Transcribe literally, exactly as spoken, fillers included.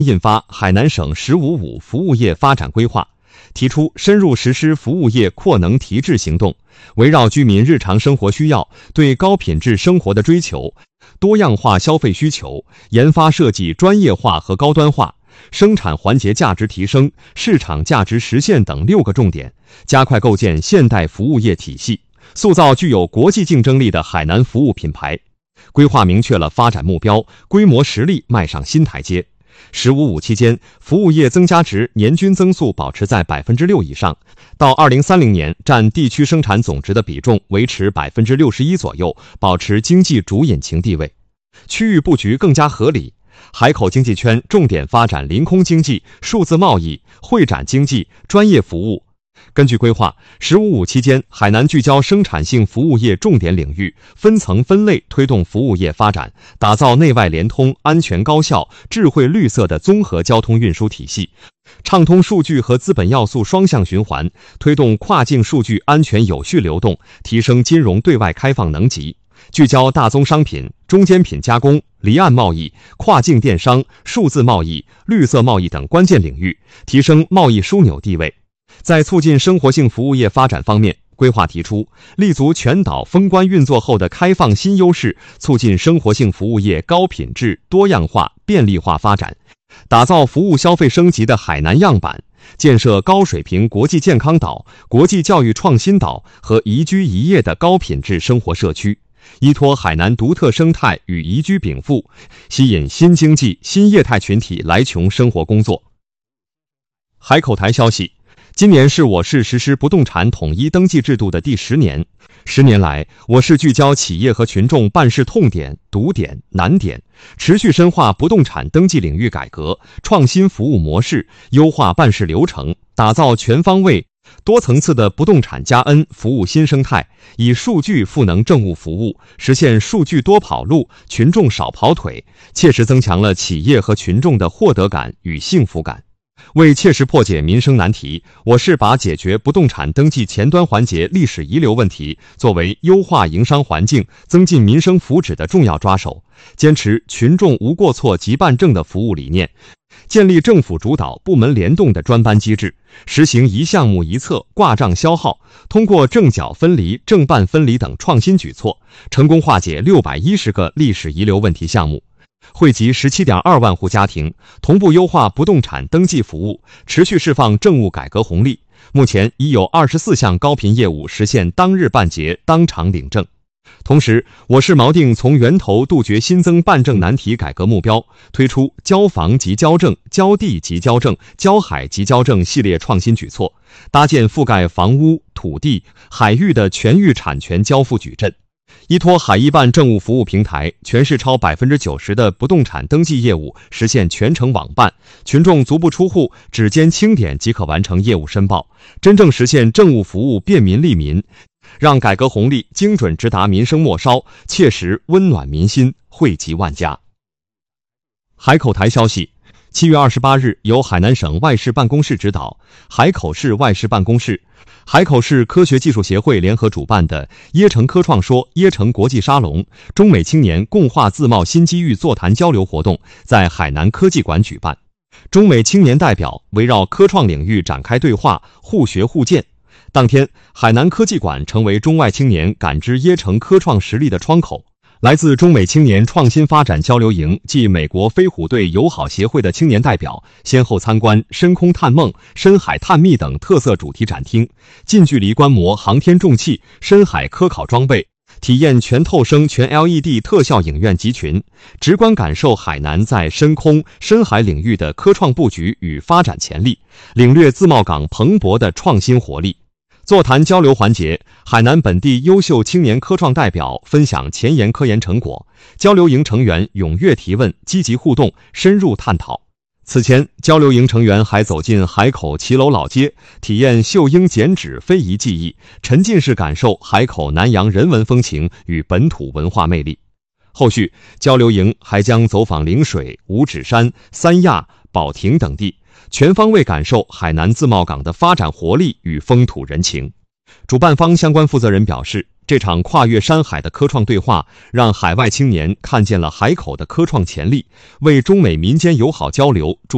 印发《海南省“十五五”服务业发展规划》，提出深入实施服务业扩能提质行动，围绕居民日常生活需要、对高品质生活的追求、多样化消费需求，研发设计专业化和高端化、生产环节价值提升、市场价值实现等六个重点，加快构建现代服务业体系，塑造具有国际竞争力的海南服务品牌。规划明确了发展目标，规模实力迈上新台阶。十五五期间，服务业增加值年均增速保持在百分之六以上，到二零三零年占地区生产总值的比重维持百分之六十一左右，保持经济主引擎地位。区域布局更加合理，海口经济圈重点发展临空经济、数字贸易、会展经济、专业服务。根据规划，十五五期间，海南聚焦生产性服务业重点领域，分层分类推动服务业发展，打造内外联通、安全高效、智慧绿色的综合交通运输体系，畅通数据和资本要素双向循环，推动跨境数据安全有序流动，提升金融对外开放能级。聚焦大宗商品、中间品加工、离岸贸易、跨境电商、数字贸易、绿色贸易等关键领域，提升贸易枢纽地位。在促进生活性服务业发展方面，规划提出立足全岛封关运作后的开放新优势，促进生活性服务业高品质、多样化、便利化发展，打造服务消费升级的海南样板，建设高水平国际健康岛、国际教育创新岛和宜居宜业的高品质生活社区，依托海南独特生态与宜居禀赋，吸引新经济、新业态群体来琼生活工作。海口台消息，今年是我市实施不动产统一登记制度的第十年。十年来，我市聚焦企业和群众办事痛点、堵点、难点，持续深化不动产登记领域改革，创新服务模式，优化办事流程，打造全方位、多层次的不动产加 N 服务新生态，以数据赋能政务服务，实现数据多跑路、群众少跑腿，切实增强了企业和群众的获得感与幸福感。为切实破解民生难题，我市把解决不动产登记前端环节历史遗留问题作为优化营商环境、增进民生福祉的重要抓手，坚持群众无过错即办证的服务理念，建立政府主导、部门联动的专班机制，实行一项目一策、挂账消耗，通过证缴分离、证办分离等创新举措，成功化解六百一十个历史遗留问题项目。惠及 十七点二万户家庭，同步优化不动产登记服务，持续释放政务改革红利。目前已有二十四项高频业务实现当日办结、当场领证。同时，我市锚定从源头杜绝新增办证难题改革目标，推出交房即交证、交地即交证、交海即交证系列创新举措，搭建覆盖房屋、土地、海域的全域产权交付矩阵。依托海一办政务服务平台，全市超 百分之九十 的不动产登记业务实现全程网办，群众足不出户，指尖轻点即可完成业务申报，真正实现政务服务便民利民，让改革红利精准直达民生末梢，切实温暖民心，惠及万家。海口台消息，七月二十八日，由海南省外事办公室指导，海口市外事办公室、海口市科学技术协会联合主办的椰城科创说椰城国际沙龙中美青年共话自贸新机遇座谈交流活动在海南科技馆举办。中美青年代表围绕科创领域展开对话，互学互鉴。当天，海南科技馆成为中外青年感知椰城科创实力的窗口。来自中美青年创新发展交流营暨美国飞虎队友好协会的青年代表先后参观深空探梦、深海探秘等特色主题展厅，近距离观摩航天重器、深海科考装备，体验全透声全 L E D 特效影院集群，直观感受海南在深空、深海领域的科创布局与发展潜力，领略自贸港蓬勃的创新活力。座谈交流环节，海南本地优秀青年科创代表分享前沿科研成果，交流营成员踊跃提问，积极互动，深入探讨。此前，交流营成员还走进海口骑楼老街，体验绣英剪纸非遗技艺，沉浸式感受海口南洋人文风情与本土文化魅力。后续，交流营还将走访陵水、五指山、三亚、保亭等地，全方位感受海南自贸港的发展活力与风土人情。主办方相关负责人表示，这场跨越山海的科创对话，让海外青年看见了海口的科创潜力，为中美民间友好交流注